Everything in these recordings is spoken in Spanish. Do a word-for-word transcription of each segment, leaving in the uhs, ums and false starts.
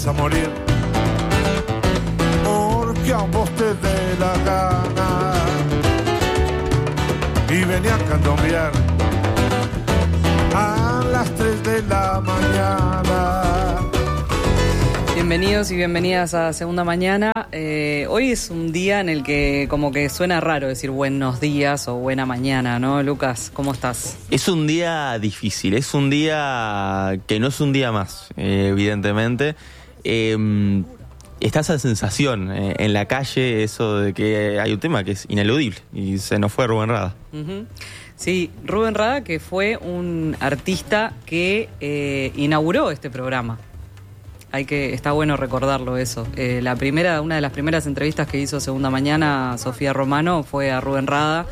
vas a morir, porque a vos te dé la gana. Y venía a candombear a las tres de la mañana. Bienvenidos y bienvenidas a Segunda Mañana. Eh, hoy es un día en el que como que suena raro decir buenos días o buena mañana, ¿no, Lucas? ¿Cómo estás? Es un día difícil, es un día que no es un día más, eh, evidentemente. Eh, está esa sensación eh, en la calle, eso de que hay un tema que es ineludible y se nos fue Rubén Rada. Uh-huh. Sí, Rubén Rada, que fue un artista que eh, inauguró este programa. Hay que, está bueno recordarlo eso. Eh, la primera, una de las primeras entrevistas que hizo Segunda Mañana Sofía Romano fue a Rubén Rada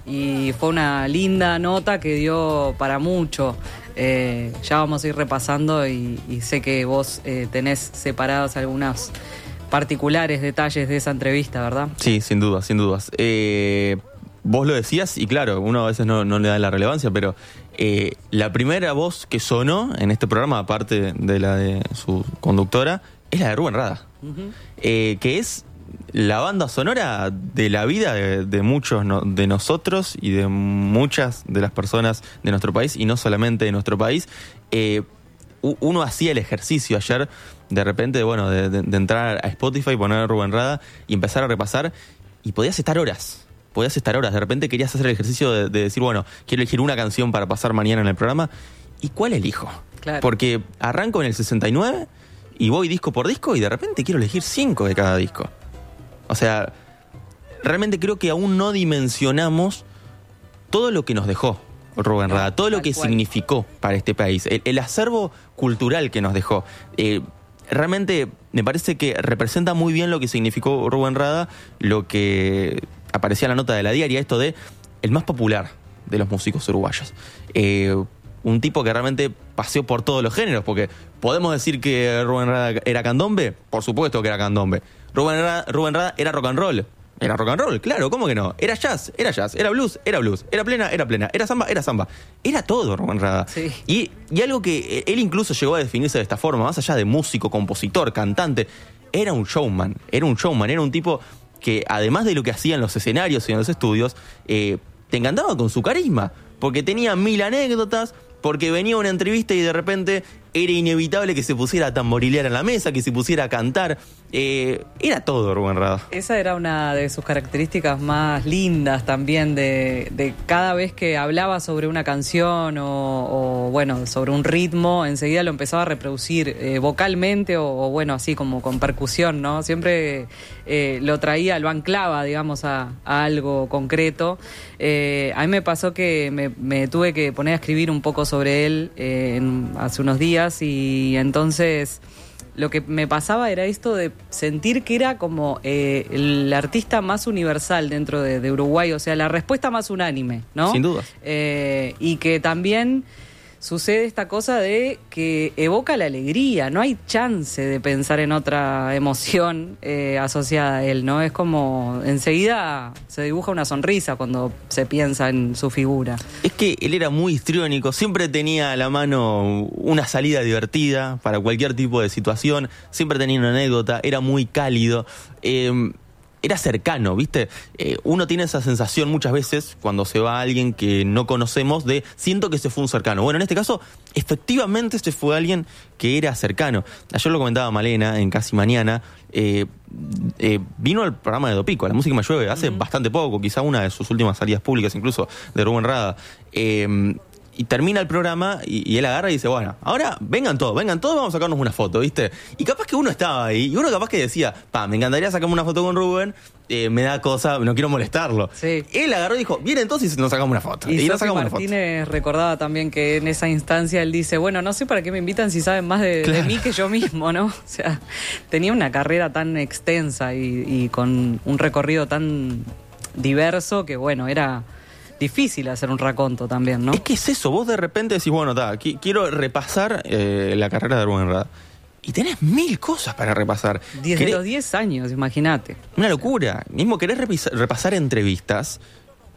y fue una linda nota que dio para mucho. Eh, ya vamos a ir repasando y, y sé que vos eh, tenés separados algunos particulares detalles de esa entrevista, ¿verdad? Sí, sin duda, sin dudas. Eh, vos lo decías y claro, uno a veces no, no le da la relevancia, pero eh, la primera voz que sonó en este programa, aparte de la de su conductora, es la de Rubén Rada, uh-huh. eh, que es la banda sonora de la vida de, de muchos no, de nosotros y de muchas de las personas de nuestro país, y no solamente de nuestro país. Eh, uno hacía el ejercicio ayer, de repente, bueno, de, de, de entrar a Spotify, poner Rubén Rada y empezar a repasar, y podías estar horas. Podías estar horas, de repente querías hacer el ejercicio de, de decir, bueno, quiero elegir una canción para pasar mañana en el programa, ¿y cuál elijo? Claro. Porque arranco en el sesenta y nueve y voy disco por disco y de repente quiero elegir cinco de cada disco. O sea, realmente creo que aún no dimensionamos todo lo que nos dejó Rubén Rada, todo lo que significó para este país, el, el acervo cultural que nos dejó. Eh, realmente me parece que representa muy bien lo que significó Rubén Rada, lo que aparecía en la nota de La Diaria, esto de el más popular de los músicos uruguayos. Eh, un tipo que realmente paseó por todos los géneros, porque podemos decir que Rubén Rada era candombe, por supuesto que era candombe. Rubén Rada, Rubén Rada era rock and roll, era rock and roll, claro, ¿cómo que no? Era jazz, era jazz, era blues, era blues, era plena, era plena, era samba, era samba. Era todo Rubén Rada. Sí. Y, y algo que él incluso llegó a definirse de esta forma, más allá de músico, compositor, cantante, era un showman, era un showman, era un tipo que además de lo que hacía en los escenarios y en los estudios, eh, te encantaba con su carisma, porque tenía mil anécdotas, porque venía una entrevista y de repente era inevitable que se pusiera a tamborilear en la mesa, que se pusiera a cantar. Eh, era todo Rubén Rada. Esa era una de sus características más lindas también, de, de cada vez que hablaba sobre una canción o, o bueno, sobre un ritmo, enseguida lo empezaba a reproducir eh, vocalmente o, o bueno, así como con percusión, ¿no? Siempre eh, lo traía, lo anclaba, digamos, a, a algo concreto. Eh, a mí me pasó que me, me tuve que poner a escribir un poco sobre él eh, en, hace unos días, y entonces lo que me pasaba era esto de sentir que era como eh, el artista más universal dentro de, de Uruguay, o sea, la respuesta más unánime, ¿no? Sin duda. Eh, y que también sucede esta cosa de que evoca la alegría, no hay chance de pensar en otra emoción eh, asociada a él, ¿no? Es como enseguida se dibuja una sonrisa cuando se piensa en su figura. Es que él era muy histriónico, siempre tenía a la mano una salida divertida para cualquier tipo de situación, siempre tenía una anécdota, era muy cálido, eh, era cercano, ¿viste? Eh, uno tiene esa sensación muchas veces cuando se va a alguien que no conocemos de siento que se fue un cercano. Bueno, en este caso, efectivamente se fue alguien que era cercano. Ayer lo comentaba Malena en Casi Mañana, eh, eh, vino al programa de Dopico, a La Música Me Llueve, hace uh-huh. bastante poco, quizá una de sus últimas salidas públicas incluso, de Rubén Rada. Eh, y termina el programa y, y él agarra y dice, bueno, ahora vengan todos, vengan todos, vamos a sacarnos una foto, ¿viste? Y capaz que uno estaba ahí, y uno capaz que decía, pa, me encantaría sacarme una foto con Rubén, eh, me da cosa, no quiero molestarlo. Sí. Él agarró y dijo, vienen todos y nos sacamos una foto. Y, y nos Sofi sacamos Martínez una foto. recordaba también que en esa instancia él dice, bueno, no sé para qué me invitan si saben más de, claro. de mí que yo mismo, ¿no? O sea, tenía una carrera tan extensa y, y con un recorrido tan diverso que, bueno, era difícil hacer un raconto también, ¿no? Es que es eso, vos de repente decís, bueno, ta, qu- quiero repasar eh, la carrera de Rubén Rada. Y tenés mil cosas para repasar. Desde Querés... los diez años, imagínate. Una locura. Mismo querés repisa- repasar entrevistas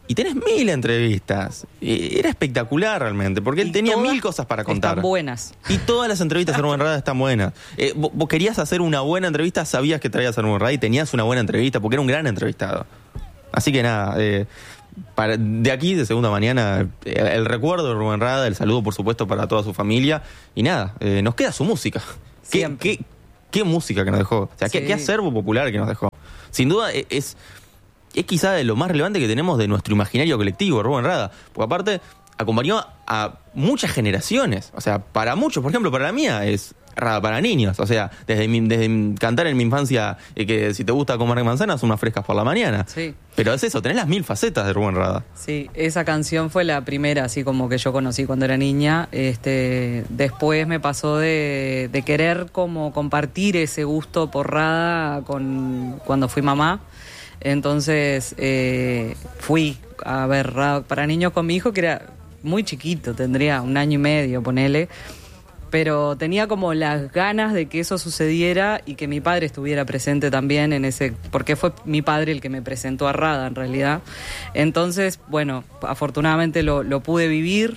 y tenés mil entrevistas. Y era espectacular realmente, porque él Y tenía todas mil cosas para contar. Están buenas. Y todas las entrevistas de Rubén Rada están buenas. Eh, vos, vos querías hacer una buena entrevista, sabías que traías a Rubén Rada y tenías una buena entrevista, porque era un gran entrevistado. Así que nada, eh, para, de aquí, de Segunda Mañana, eh, el recuerdo de Rubén Rada, el saludo por supuesto para toda su familia, y nada, eh, nos queda su música. ¿Qué, qué, qué música que nos dejó? O sea, sí. qué, qué acervo popular que nos dejó. Sin duda es, es quizá de lo más relevante que tenemos de nuestro imaginario colectivo, Rubén Rada, porque aparte acompañó a muchas generaciones, o sea, para muchos, por ejemplo, para la mía es Rada para niños, o sea, desde, mi, desde cantar en mi infancia eh, que si te gusta comer manzanas, unas frescas por la mañana. Sí. Pero es eso, tenés las mil facetas de Rubén Rada. Sí, esa canción fue la primera, así como que yo conocí cuando era niña. Este, después me pasó de, de querer como compartir ese gusto por Rada con, cuando fui mamá. Entonces eh, fui a ver Rada para niños con mi hijo, que era muy chiquito, tendría un año y medio, ponele. Pero tenía como las ganas de que eso sucediera y que mi padre estuviera presente también en ese, porque fue mi padre el que me presentó a Rada en realidad. Entonces, bueno, afortunadamente lo, lo pude vivir,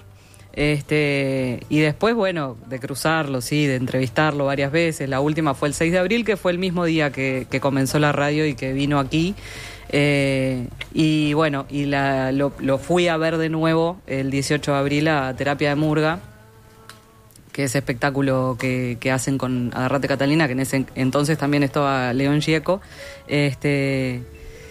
este, y después, bueno, de cruzarlo, sí, de entrevistarlo varias veces. La última fue el seis de abril, que fue el mismo día que, que comenzó la radio y que vino aquí. Eh, y bueno, y la, lo, lo fui a ver de nuevo el dieciocho de abril a Terapia de Murga, que es espectáculo que, que hacen con Agarrate Catalina, que en ese entonces también estaba León Gieco, este,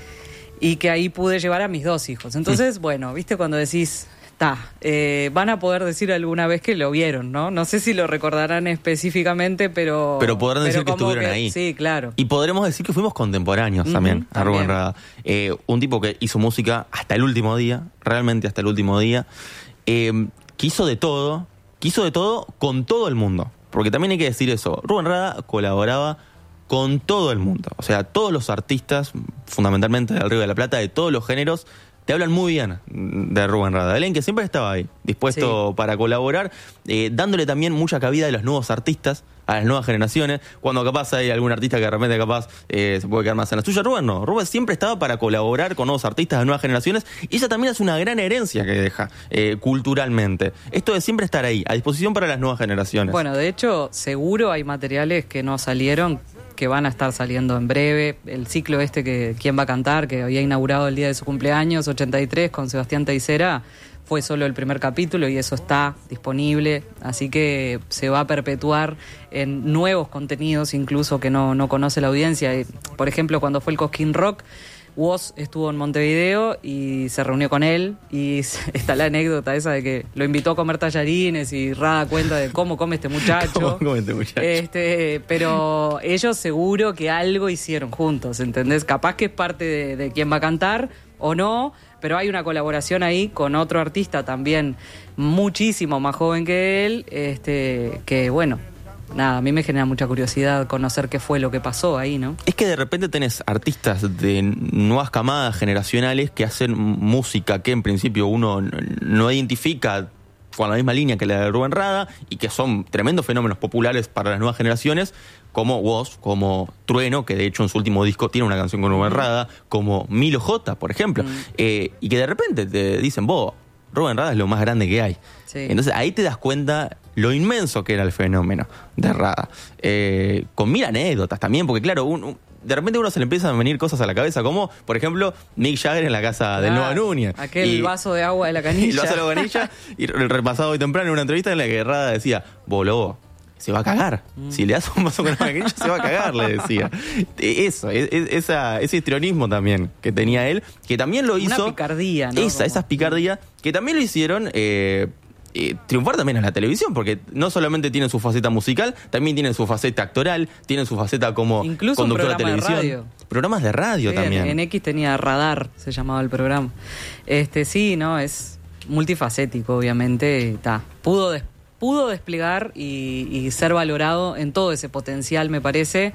y que ahí pude llevar a mis dos hijos. Entonces, mm. bueno, viste cuando decís, está, eh, van a poder decir alguna vez que lo vieron, ¿no? No sé si lo recordarán específicamente, pero... Pero podrán decir pero que estuvieron que, ahí. Sí, claro. Y podremos decir que fuimos contemporáneos uh-huh, también, a Rubén Rada. Eh, un tipo que hizo música hasta el último día, realmente hasta el último día, eh, que hizo de todo... Quiso de todo con todo el mundo. Porque también hay que decir eso. Rubén Rada colaboraba con todo el mundo. O sea, todos los artistas, fundamentalmente del Río de la Plata, de todos los géneros, te hablan muy bien de Rubén Rada. Alguien que siempre estaba ahí, dispuesto sí. para colaborar, eh, dándole también mucha cabida a los nuevos artistas, a las nuevas generaciones. Cuando capaz hay algún artista que de repente capaz eh, se puede quedar más en la suya, Rubén no. Rubén siempre estaba para colaborar con nuevos artistas de nuevas generaciones, y esa también es una gran herencia que deja eh, culturalmente. Esto de siempre estar ahí, a disposición para las nuevas generaciones. Bueno, de hecho, seguro hay materiales que no salieron, que van a estar saliendo en breve. El ciclo este que ¿Quién va a cantar?, que había inaugurado el día de su cumpleaños, ochenta y tres, con Sebastián Teisera, fue solo el primer capítulo y eso está disponible, así que se va a perpetuar en nuevos contenidos incluso que no, no conoce la audiencia. Por ejemplo, cuando fue el Cosquín Rock, Woz estuvo en Montevideo y se reunió con él, y está la anécdota esa de que lo invitó a comer tallarines y Rada cuenta de cómo come este muchacho. ¿Cómo come este muchacho? Este, pero ellos seguro que algo hicieron juntos, ¿entendés? Capaz que es parte de, de quién va a cantar o no, pero hay una colaboración ahí con otro artista también muchísimo más joven que él, este, que bueno, nada, a mí me genera mucha curiosidad conocer qué fue lo que pasó ahí, ¿no? Es que de repente tenés artistas de nuevas camadas generacionales que hacen música que en principio uno no identifica con la misma línea que la de Rubén Rada, y que son tremendos fenómenos populares para las nuevas generaciones, como Woz, como Trueno, que de hecho en su último disco tiene una canción con Rubén Rada, como Milo J, por ejemplo, mm. eh, y que de repente te dicen, vos, Rubén Rada es lo más grande que hay. Sí. Entonces ahí te das cuenta lo inmenso que era el fenómeno de Rada. Eh, con mil anécdotas también, porque claro, un, un, de repente a uno se le empiezan a venir cosas a la cabeza, como, por ejemplo, Mick Jagger en la casa ah, del Nova Núñez. Aquel y, vaso de agua de la canilla. El vaso de la canilla, y el repasado hoy temprano en una entrevista en la que Rada decía, vos, lobo, se va a cagar. Mm. Si le das un vaso con la canilla, se va a cagar, le decía. Eso, es, es, esa, ese histrionismo también que tenía él, que también lo hizo... Una picardía, ¿no? Esa, esas picardías, que también lo hicieron... Eh, Eh, triunfar también en la televisión, porque no solamente tienen su faceta musical, también tienen su faceta actoral, tienen su faceta como incluso conductor de televisión. De radio. Programas de radio sí, también. En, en X tenía Radar, se llamaba el programa. Este sí, no, es multifacético, obviamente. Ta, pudo, des, pudo desplegar y, y ser valorado en todo ese potencial, me parece.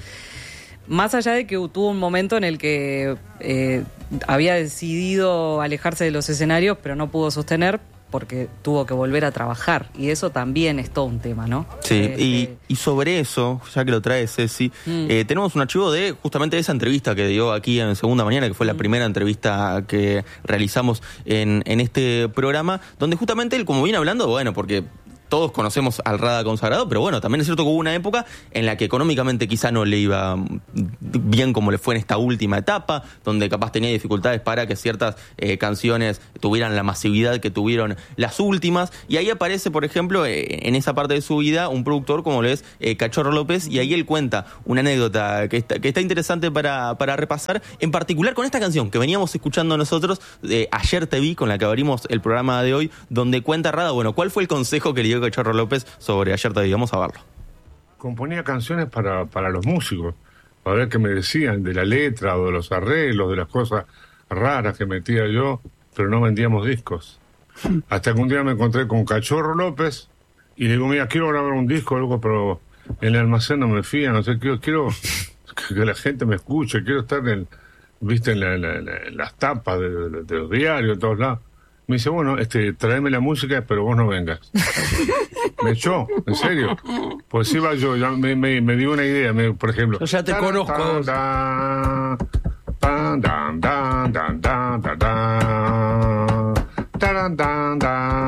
Más allá de que tuvo un momento en el que eh, había decidido alejarse de los escenarios, pero no pudo sostener. porque tuvo que volver a trabajar, y eso también es todo un tema, ¿no? Sí, Eh, y, eh, y sobre eso, ya que lo trae Ceci, Mm. eh, tenemos un archivo de justamente esa entrevista que dio aquí en Segunda Mañana, que fue la Mm. primera entrevista que realizamos en, en este programa, donde justamente él, como viene hablando, bueno, porque todos conocemos al Rada consagrado, pero bueno, también es cierto que hubo una época en la que económicamente quizá no le iba bien como le fue en esta última etapa, donde capaz tenía dificultades para que ciertas eh, canciones tuvieran la masividad que tuvieron las últimas, y ahí aparece, por ejemplo, eh, en esa parte de su vida, un productor como lo es eh, Cachorro López, y ahí él cuenta una anécdota que está, que está interesante para, para repasar, en particular con esta canción que veníamos escuchando nosotros, eh, Ayer Te Vi, con la que abrimos el programa de hoy, donde cuenta Rada, bueno, ¿cuál fue el consejo que le dio Cachorro López sobre Ayer Te Vi? Vamos a verlo. Componía canciones para, para los músicos, para ver qué me decían de la letra o de los arreglos, de las cosas raras que metía yo, pero no vendíamos discos. Hasta que un día me encontré con Cachorro López y le digo, mira, quiero grabar un disco, loco, pero en el almacén no me fían, no sé, quiero, quiero que la gente me escuche, quiero estar en, viste, en, la, en, la, en las tapas de, de, de los diarios, en todos lados. Me dice, bueno, este, tráeme la música, pero vos no vengas. Me echó, en serio. Pues iba yo, ya me, me, me dio una idea, me, por ejemplo. Yo ya te conozco. Tan, tan, tan, tan, tan, tan, tan, tan, tan,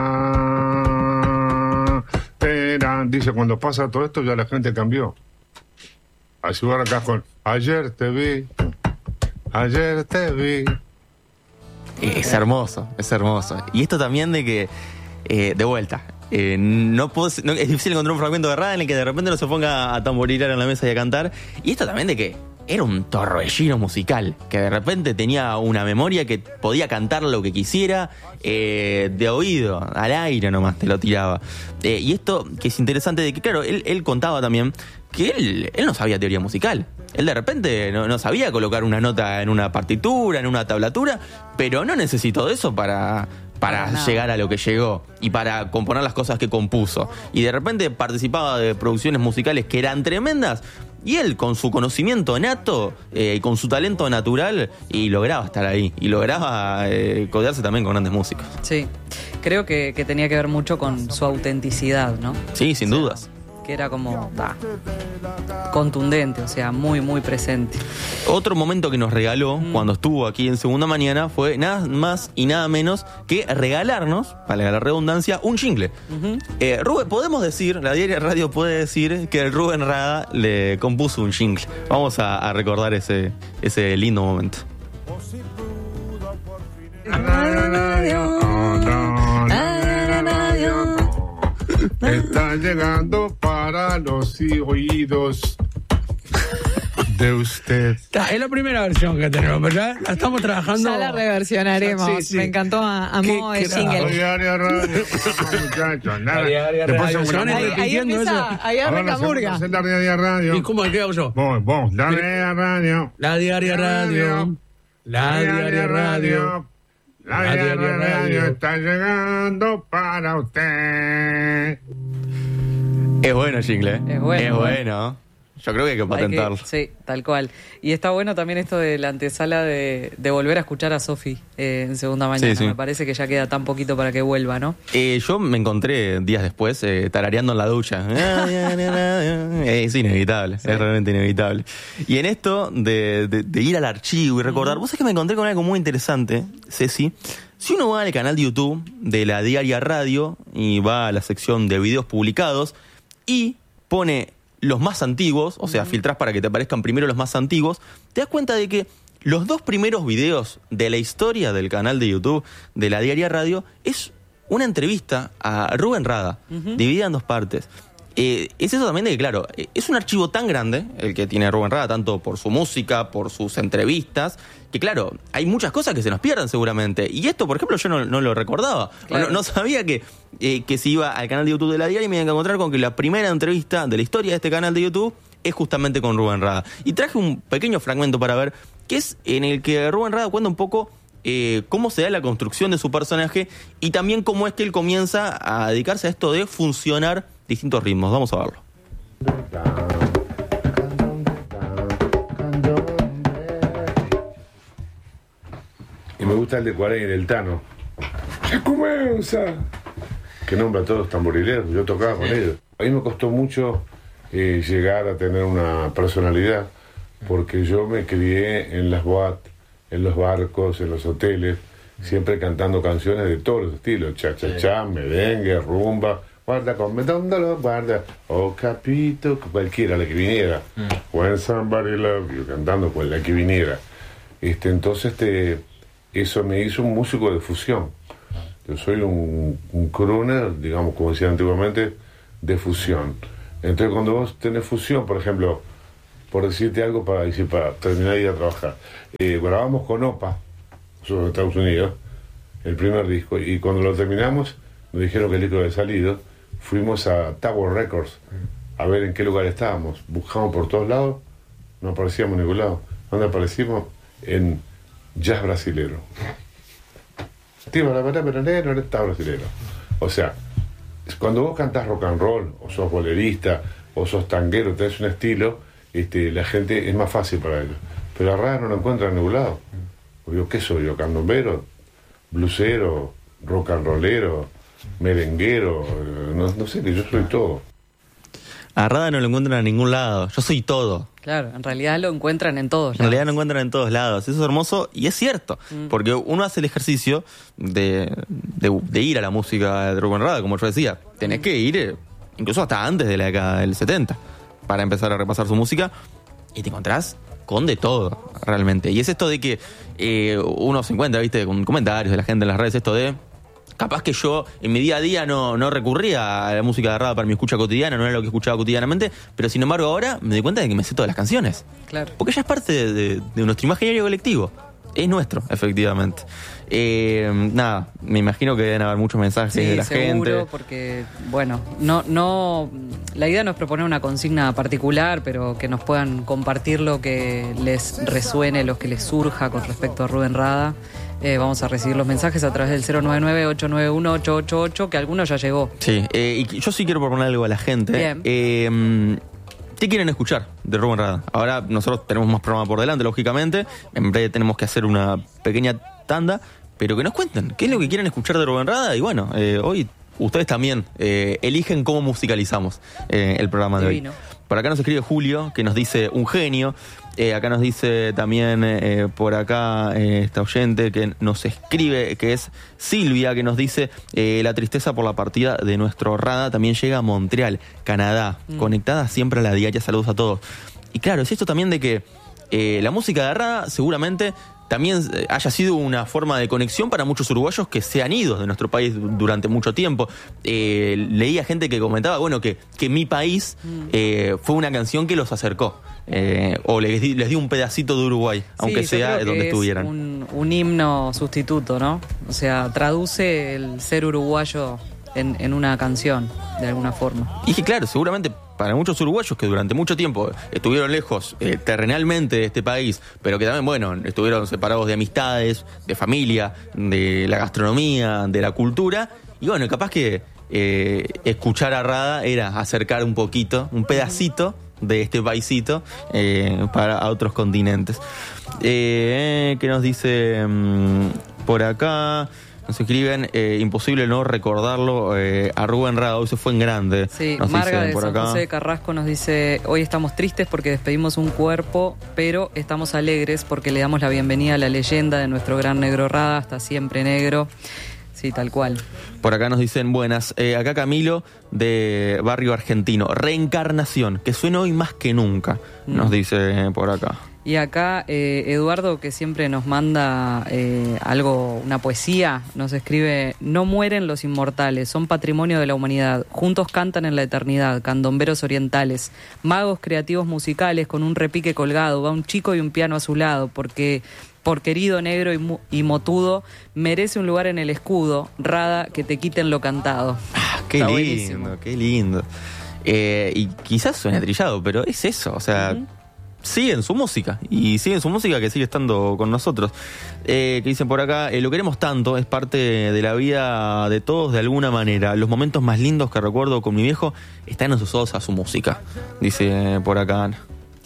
tan. Dice, cuando pasa todo esto ya la gente cambió. Así va acá con, ayer te vi, ayer te vi. Es hermoso, es hermoso. Y esto también de que, eh, de vuelta, eh, no puedo, no, es difícil encontrar un fragmento de Rada en el que de repente no se ponga a tamborilar en la mesa y a cantar. Y esto también de que era un torbellino musical, que de repente tenía una memoria que podía cantar lo que quisiera, eh, de oído, al aire nomás te lo tiraba. Eh, y esto que es interesante de que, claro, él, él contaba también que él, él no sabía teoría musical. Él de repente no, no sabía colocar una nota en una partitura, en una tablatura, pero no necesitó de eso para, para Para llegar a lo que llegó y para componer las cosas que compuso. Y de repente participaba de producciones musicales que eran tremendas, y él, con su conocimiento nato eh, y con su talento natural, y lograba estar ahí, y lograba eh, codearse también con grandes músicos. Sí, creo que, que tenía que ver mucho con su autenticidad, ¿no? Sí, sin dudas. Que era como bah, contundente, o sea, muy, muy presente. Otro momento que nos regaló mm. cuando estuvo aquí en Segunda Mañana fue nada más y nada menos que regalarnos, para la redundancia, un jingle. Uh-huh. eh, Rubén, podemos decir, la Diaria Radio puede decir que el Rubén Rada le compuso un jingle. Vamos a, a recordar ese, ese lindo momento. Está llegando para los oídos de usted. Está, es la primera versión que tenemos, ¿verdad? La estamos trabajando. Ya la reversionaremos. Sí, sí. Me encantó a, a modo de jingle. Diaria Radio, muchachos, nada. Diaria Radio. Se van a ir Ahí, ahí repitiendo empieza, eso. ahí arranca Murga. Hacer la Diaria Radio. ¿Y cómo qué hago yo? Vos, vos, la Diaria Radio. La Diaria Radio. La Diaria Radio. La Diaria Radio está llegando para usted. Es bueno, jingle. ¿eh? Es bueno. Es bueno. Yo creo que hay que patentarlo. Hay que, sí, tal cual. Y está bueno también esto de la antesala de, de volver a escuchar a Sofi eh, en Segunda Mañana. Sí, sí. Me parece que ya queda tan poquito para que vuelva, ¿no? Eh, yo me encontré días después eh, tarareando en la ducha. Es inevitable, sí. Es realmente inevitable. Y en esto de, de, de ir al archivo y recordar, uh-huh. Vos sabés que me encontré con algo muy interesante, Ceci. Si uno va al canal de YouTube de la Diaria Radio y va a la sección de videos publicados y pone los más antiguos, o sea, uh-huh. filtrás para que te aparezcan primero los más antiguos, te das cuenta de que los dos primeros videos de la historia del canal de YouTube de la Diaria Radio es una entrevista a Rubén Rada, uh-huh. dividida en dos partes. Eh, es eso también de que, claro, es un archivo tan grande el que tiene Rubén Rada, tanto por su música, por sus entrevistas, que claro, hay muchas cosas que se nos pierden seguramente. Y esto, por ejemplo, yo no, no lo recordaba. Claro. No, no sabía que, eh, que si iba al canal de YouTube de la Diaria y me iba a encontrar con que la primera entrevista de la historia de este canal de YouTube es justamente con Rubén Rada. Y traje un pequeño fragmento para ver, que es en el que Rubén Rada cuenta un poco eh, cómo se da la construcción de su personaje y también cómo es que él comienza a dedicarse a esto de funcionar distintos ritmos. Vamos a verlo. Y me gusta el de Cuarén y el Tano. que comienza, que nombra a todos los tamborileros, yo tocaba con ellos. A mí me costó mucho eh, llegar a tener una personalidad, porque yo me crié en las boates, en los barcos, en los hoteles, siempre cantando canciones de todos los estilos, cha-cha-cha, merengue, rumba, guarda con metándolo, guarda, oh capito, cualquiera, la que viniera, mm. When somebody love you, cantando con la que viniera. Este, entonces este, eso me hizo un músico de fusión. Yo soy un, un crooner, digamos, como decía antiguamente, de fusión. Entonces cuando vos tenés fusión, por ejemplo, por decirte algo para, decir, para terminar de ir a trabajar, eh, grabamos con OPA, nosotros en Estados Unidos, el primer disco, y cuando lo terminamos, nos dijeron que el disco había salido, fuimos a Tower Records a ver en qué lugar estábamos, buscamos por todos lados, no aparecíamos en ningún lado. ¿Dónde aparecimos? En jazz brasilero. Está brasilero. O sea, cuando vos cantás rock and roll, o sos bolerista, o sos tanguero, tenés un estilo, este, la gente es más fácil para ellos. Pero la rara no lo encuentra en ningún lado. Yo, ¿qué soy yo? ¿Candombero? ¿Blusero? ¿Rock and rollero? ¿Merenguero? No, no sé, que yo soy todo. A Rada no lo encuentran en ningún lado. Yo soy todo. Claro, en realidad lo encuentran en todos lados. En realidad lo encuentran en todos lados. Eso es hermoso y es cierto. Mm. Porque uno hace el ejercicio de, de, de ir a la música de Rubén Rada, como yo decía. Tenés que ir eh, incluso hasta antes de la década del setenta para empezar a repasar su música y te encontrás con de todo, realmente. Y es esto de que eh, uno se encuentra, viste, con comentarios de la gente en las redes, esto de... Capaz que yo en mi día a día no, no recurría a la música de Rada para mi escucha cotidiana, no era lo que escuchaba cotidianamente, pero sin embargo ahora me doy cuenta de que me sé todas las canciones. Claro. Porque ya es parte de, de, de nuestro imaginario colectivo. Es nuestro, efectivamente. Eh, nada, me imagino que deben haber muchos mensajes sí, de la seguro, gente. Porque, bueno, no, no, la idea no es proponer una consigna particular, pero que nos puedan compartir lo que les resuene, lo que les surja con respecto a Rubén Rada. Eh, vamos a recibir los mensajes a través del cero nueve nueve, ocho nueve uno, ocho ocho ocho, que alguno ya llegó. Sí, eh, y yo sí quiero proponer algo a la gente. Bien. Eh, ¿Qué quieren escuchar de Rubén Rada? Ahora nosotros tenemos más programa por delante, lógicamente. En breve tenemos que hacer una pequeña tanda, pero que nos cuenten qué es lo que quieren escuchar de Rubén Rada. Y bueno, eh, hoy ustedes también eh, eligen cómo musicalizamos eh, el programa de Divino. hoy. Por acá nos escribe Julio, que nos dice un genio. Eh, acá nos dice también, eh, por acá, eh, esta oyente que nos escribe, que es Silvia, que nos dice eh, la tristeza por la partida de nuestro Rada también llega a Montreal, Canadá, mm. conectada siempre a la diaria. Saludos a todos. Y claro, es esto también de que eh, la música de Rada seguramente también haya sido una forma de conexión para muchos uruguayos que se han ido de nuestro país durante mucho tiempo. Eh, leía gente que comentaba, bueno, que, que Mi País eh, fue una canción que los acercó. Eh, o les, di, les dio un pedacito de Uruguay, aunque sí, sea donde es estuvieran. Un, un himno sustituto, ¿no? O sea, traduce el ser uruguayo en, en una canción, de alguna forma. Y que claro, seguramente para muchos uruguayos que durante mucho tiempo estuvieron lejos eh, terrenalmente de este país, pero que también, bueno, estuvieron separados de amistades, de familia, de la gastronomía, de la cultura, y bueno, capaz que eh, escuchar a Rada era acercar un poquito, un pedacito de este paisito eh, para otros continentes. Eh, ¿Qué nos dice mmm, por acá? Nos escriben, eh, imposible no recordarlo eh, a Rubén Rada, hoy se fue en grande. Sí, nos Marga dicen de por San acá. José de Carrasco nos dice, hoy estamos tristes porque despedimos un cuerpo, pero estamos alegres porque le damos la bienvenida a la leyenda de nuestro gran negro Rada, hasta siempre negro. Sí, tal cual. Por acá nos dicen, buenas, eh, acá Camilo de Barrio Argentino, reencarnación, que suena hoy más que nunca, mm. nos dice eh, por acá. Y acá eh, Eduardo, que siempre nos manda eh, algo, una poesía, nos escribe, no mueren los inmortales, son patrimonio de la humanidad, juntos cantan en la eternidad, candomberos orientales, magos creativos musicales con un repique colgado, va un chico y un piano a su lado, porque por querido negro y, mu- y motudo, merece un lugar en el escudo, Rada, que te quiten lo cantado. Ah, qué Está lindo, buenísimo. qué lindo. Eh, y quizás suene trillado, pero es eso, o sea... Uh-huh. Siguen su música, y siguen su música que sigue estando con nosotros. Eh, que dicen por acá, eh, lo queremos tanto, es parte de la vida de todos de alguna manera. Los momentos más lindos que recuerdo con mi viejo están asociados a su música, dice por acá Ana.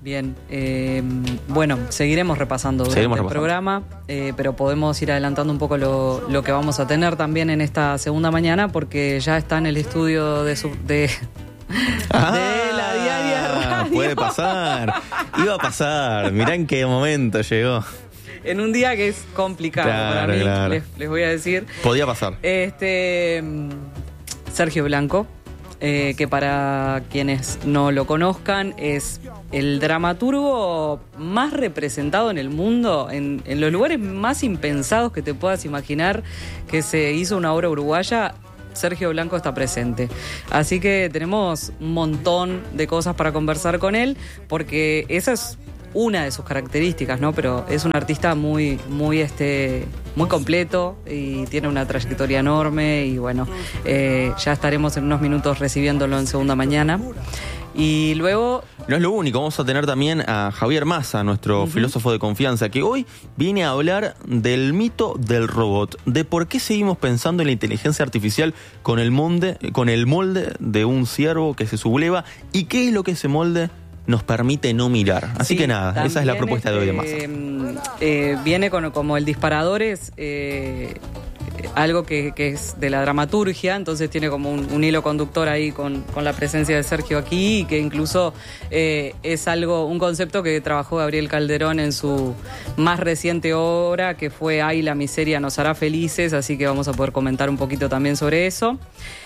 Bien, eh, bueno, seguiremos repasando durante Seguiremos el repasando. programa, eh, pero podemos ir adelantando un poco lo, lo que vamos a tener también en esta segunda mañana, porque ya está en el estudio de, su, de, Ah, de la Diaria Radio. Puede pasar, iba a pasar, mirá en qué momento llegó. En un día que es complicado Claro, para mí, claro. les, les voy a decir. Podía pasar. Este mm, Sergio Blanco, eh, que para quienes no lo conozcan es el dramaturgo más representado en el mundo, en, en los lugares más impensados que te puedas imaginar que se hizo una obra uruguaya. Sergio Blanco está presente. Así que tenemos un montón de cosas para conversar con él, porque esa es una de sus características, ¿no? Pero es un artista muy, muy, este, muy completo y tiene una trayectoria enorme y bueno, eh, ya estaremos en unos minutos recibiéndolo en Segunda Mañana. Y luego... No es lo único, vamos a tener también a Javier Massa, nuestro uh-huh. filósofo de confianza, que hoy viene a hablar del mito del robot, de por qué seguimos pensando en la inteligencia artificial con el molde, con el molde de un ciervo que se subleva y qué es lo que ese molde nos permite no mirar. Así sí, que nada, esa es la propuesta este, de hoy de Massa. Eh, viene con, como el disparador es... Eh, algo que, que es de la dramaturgia, entonces tiene como un, un hilo conductor ahí con, con la presencia de Sergio aquí y que incluso eh, es algo, un concepto que trabajó Gabriel Calderón en su más reciente obra, que fue Ay, la miseria nos hará felices, así que vamos a poder comentar un poquito también sobre eso.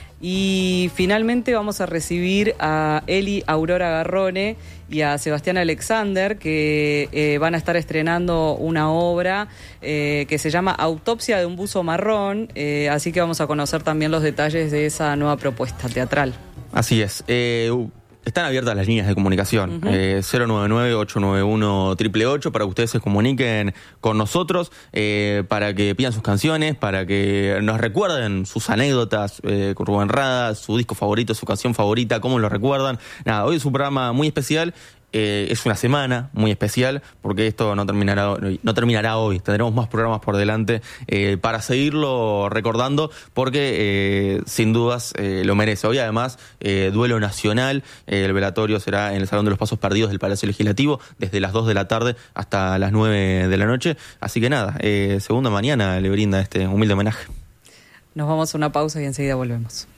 Y finalmente vamos a recibir a Eli Aurora Garrone y a Sebastián Alexander, que eh, van a estar estrenando una obra eh, que se llama Autopsia de un buzo marrón, eh, así que vamos a conocer también los detalles de esa nueva propuesta teatral. Así es. Eh, Están abiertas las líneas de comunicación, uh-huh. eh, cero nueve nueve, ocho nueve uno, ocho ocho ocho, para que ustedes se comuniquen con nosotros, eh, para que pidan sus canciones, para que nos recuerden sus anécdotas eh, con Rubén Rada, su disco favorito, su canción favorita, cómo lo recuerdan. Nada, hoy es un programa muy especial. Eh, es una semana muy especial porque esto no terminará, no terminará hoy. Tendremos más programas por delante eh, para seguirlo recordando porque eh, sin dudas eh, lo merece. Hoy además eh, duelo nacional, eh, el velatorio será en el Salón de los Pasos Perdidos del Palacio Legislativo desde las dos de la tarde hasta las nueve de la noche. Así que nada, eh, Segunda Mañana le brinda este humilde homenaje. Nos vamos a una pausa y enseguida volvemos.